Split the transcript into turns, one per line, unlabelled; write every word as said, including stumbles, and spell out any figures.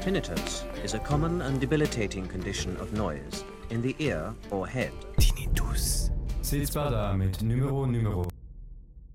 Tinnitus is a common and debilitating condition of noise in the ear or head.
Tinnitus. C'est Spada mit Numero Numero.